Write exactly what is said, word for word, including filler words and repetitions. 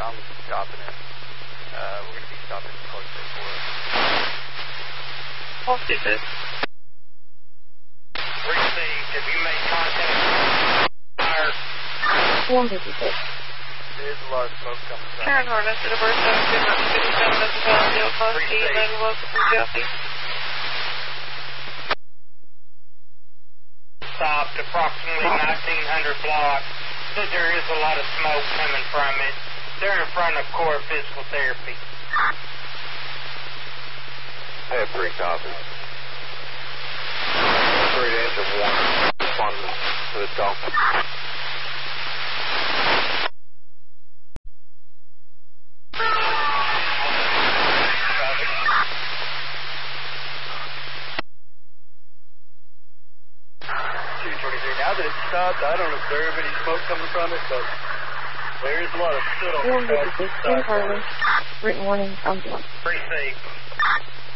I'm stopping it. Uh, we're going to be stopping at Clark State for it. I'll see this. Received. Have you made contact? Fire. one fifty-six. There's a lot of smoke coming from Karen Harness at Aversa, Mountain fifty-seven, that's a Valentine, Koski, and then local from Jesse. Stopped approximately nineteen hundred blocks. Said there is a lot of smoke coming from it. They're in front of Core Physical Therapy. I have three copies. Three to engine one. Respond to the call. two twenty-three. Now that it's stopped, I don't observe any smoke coming from it, but there is a lot of soot on the one fifty-six, Ken Harley. Written warning, I'm Received.